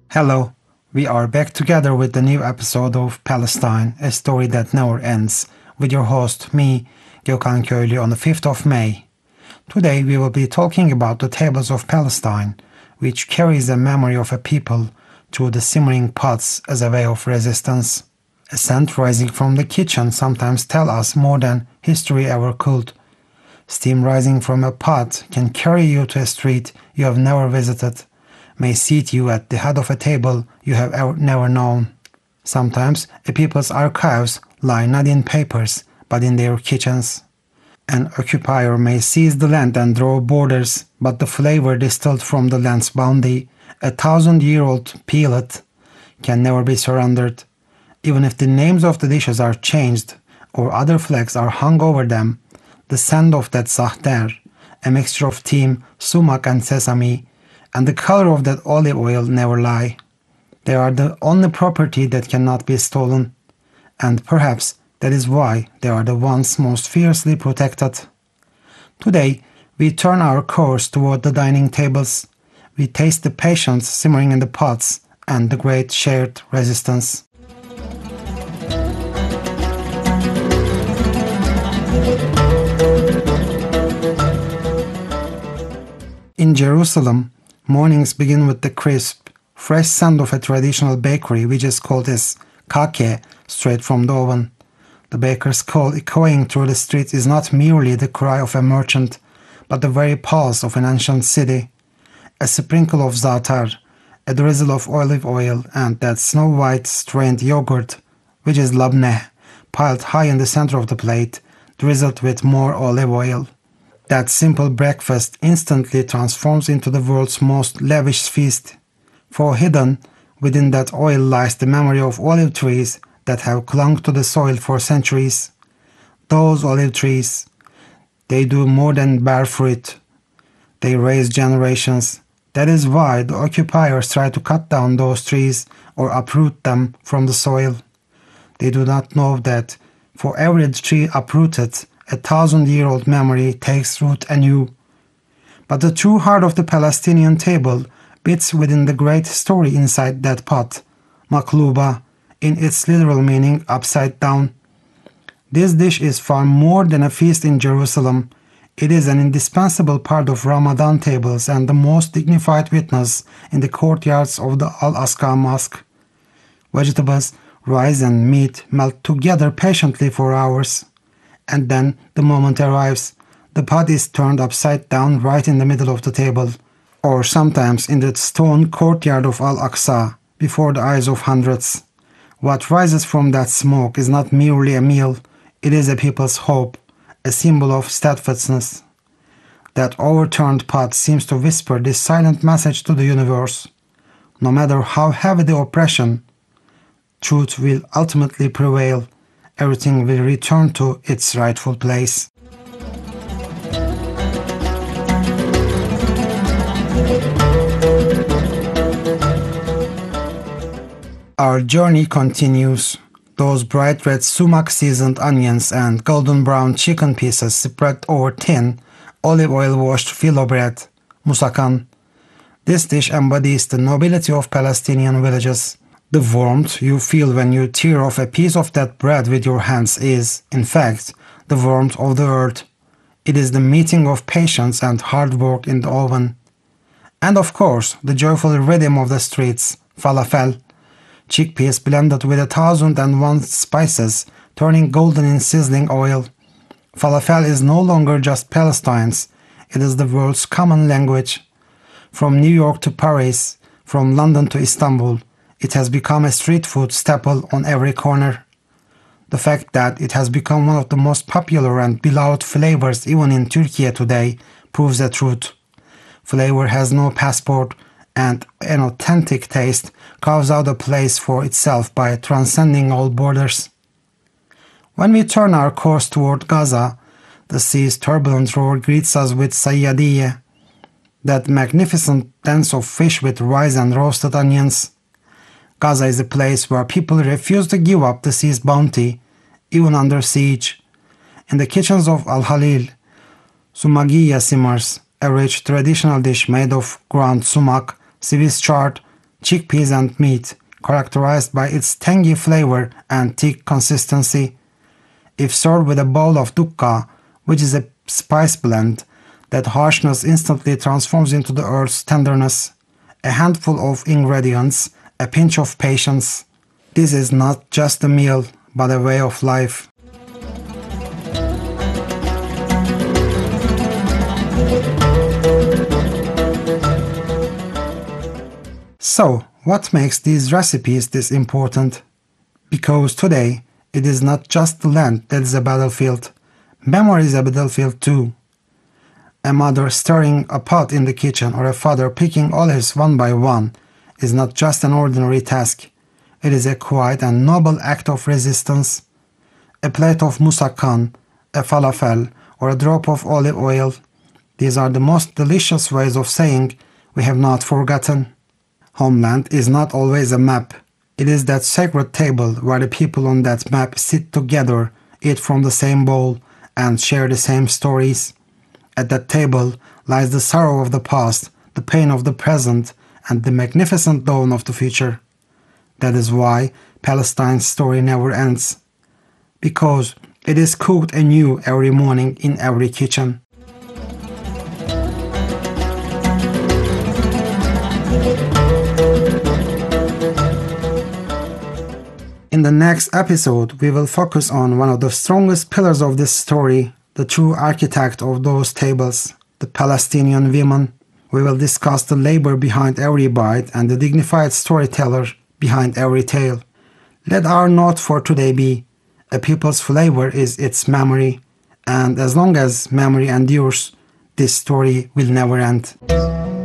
Hello, we are back together with the new episode of Palestine, a story that never ends, with your host, me, Gökhan Köylü, on the 5th of May. Today we will be talking about the tables of Palestine, which carries the memory of a people through the simmering pots as a way of resistance. A scent rising from the kitchen sometimes tells us more than history ever could. Steam rising from a pot can carry you to a street you have never visited, may seat you at the head of a table you have never known. Sometimes a people's archives lie not in papers, but in their kitchens. An occupier may seize the land and draw borders, but the flavor distilled from the land's bounty, a 1,000-year-old peelet, can never be surrendered. Even if the names of the dishes are changed, or other flags are hung over them, the scent of that zahter, a mixture of thyme, sumac and sesame, and the color of that olive oil never lie. They are the only property that cannot be stolen, and perhaps that is why they are the ones most fiercely protected. Today, we turn our course toward the dining tables. We taste the patience simmering in the pots and the great shared resistance. In Jerusalem, mornings begin with the crisp, fresh scent of a traditional bakery which is called as kake, straight from the oven. The baker's call echoing through the streets is not merely the cry of a merchant, but the very pulse of an ancient city. A sprinkle of za'atar, a drizzle of olive oil, and that snow-white strained yogurt, which is labneh, piled high in the center of the plate, drizzled with more olive oil. That simple breakfast instantly transforms into the world's most lavish feast, for hidden within that oil lies the memory of olive trees that have clung to the soil for centuries. Those olive trees, they do more than bear fruit. They raise generations. That is why the occupiers try to cut down those trees or uproot them from the soil. They do not know that for every tree uprooted, 1,000-year-old memory takes root anew. But the true heart of the Palestinian table beats within the great story inside that pot, makluba, in its literal meaning upside down. This dish is far more than a feast in Jerusalem. It is an indispensable part of Ramadan tables and the most dignified witness in the courtyards of the Al-Aqsa Mosque. Vegetables, rice and meat melt together patiently for hours. And then the moment arrives. The pot is turned upside down right in the middle of the table, or sometimes in the stone courtyard of Al-Aqsa, before the eyes of hundreds. What rises from that smoke is not merely a meal, it is a people's hope, a symbol of steadfastness. That overturned pot seems to whisper this silent message to the universe. No matter how heavy the oppression, truth will ultimately prevail. Everything will return to its rightful place. Our journey continues. Those bright red sumac seasoned onions and golden brown chicken pieces spread over thin, olive oil washed filo bread, musakan. This dish embodies the nobility of Palestinian villages. The warmth you feel when you tear off a piece of that bread with your hands is, in fact, the warmth of the earth. It is the meeting of patience and hard work in the oven. And of course, the joyful rhythm of the streets, falafel, chickpeas blended with 1,001 spices, turning golden in sizzling oil. Falafel is no longer just Palestine's, it is the world's common language. From New York to Paris, from London to Istanbul, it has become a street food staple on every corner. The fact that it has become one of the most popular and beloved flavors even in Turkey today proves the truth. Flavor has no passport, and an authentic taste carves out a place for itself by transcending all borders. When we turn our course toward Gaza, the sea's turbulent roar greets us with sayyadiyeh, that magnificent dance of fish with rice and roasted onions. Gaza is a place where people refuse to give up the sea's bounty, even under siege. In the kitchens of Al-Halil, sumagiya simmers, a rich traditional dish made of ground sumac, Swiss chard, chickpeas and meat, characterized by its tangy flavor and thick consistency. If served with a bowl of dukka, which is a spice blend, that harshness instantly transforms into the earth's tenderness. A handful of ingredients, a pinch of patience. This is not just a meal, but a way of life. So, what makes these recipes this important? Because today, it is not just the land that is a battlefield. Memory is a battlefield too. A mother stirring a pot in the kitchen or a father picking olives one by one is not just an ordinary task. It is a quiet and noble act of resistance. A plate of musakkan, a falafel, or a drop of olive oil. These are the most delicious ways of saying we have not forgotten. Homeland is not always a map. It is that sacred table where the people on that map sit together, eat from the same bowl, and share the same stories. At that table lies the sorrow of the past, the pain of the present, and the magnificent dawn of the future. That is why Palestine's story never ends. Because it is cooked anew every morning in every kitchen. In the next episode, we will focus on one of the strongest pillars of this story, the true architect of those tables, the Palestinian women. We will discuss the labor behind every bite and the dignified storyteller behind every tale. Let our note for today be, a people's flavor is its memory, and as long as memory endures, this story will never end.